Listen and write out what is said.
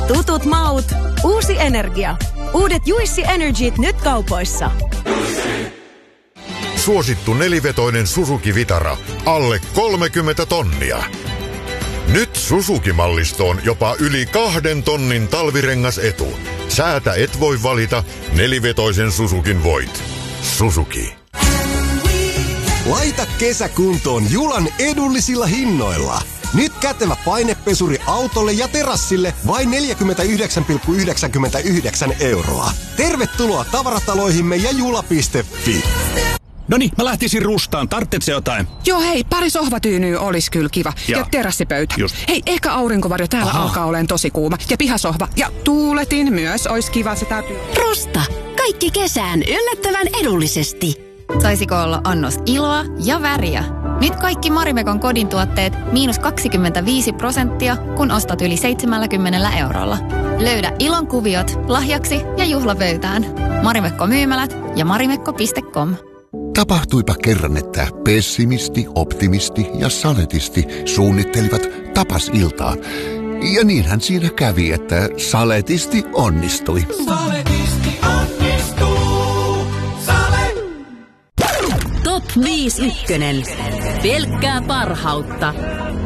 Tutut maut, uusi energia. Uudet Juicy Energyt nyt kaupoissa. Suosittu nelivetoinen Suzuki Vitara, alle 30 tonnia. Nyt Suzuki-mallistoon jopa yli 2 tonnin talvirengasetu. Säätä et voi valita, nelivetoisen Suzukin voit. Suzuki. Laita kesä kuntoon Julan edullisilla hinnoilla. Nyt kätevä painepesuri autolle ja terassille vain 49,99 €. Tervetuloa tavarataloihimme ja jula.fi. Noniin, mä lähtisin rustaan. Tarvitsetko jotain? Joo, hei, pari sohvatyynyä olisi kyllä kiva. Ja terassipöytä. Just. Hei, ehkä aurinkovarjo täällä alkaa olemaan tosi kuuma. Ja pihasohva. Ja tuuletin myös olisi kiva, se täytyy. Rusta. Kaikki kesään yllättävän edullisesti. Saisiko olla annos iloa ja väriä? Nyt kaikki Marimekon kodin tuotteet -25%, kun ostat yli 70 €. Löydä ilon kuviot lahjaksi ja juhlapöytään. Marimekko myymälät ja marimekko.com. Tapahtuipa kerran, että pessimisti, optimisti ja saletisti suunnittelivat tapasiltaa. Ja niinhän siinä kävi, että saletisti onnistui. Saletisti onnistuu. Sale. Top 5 ykkönen. Pelkkää parhautta.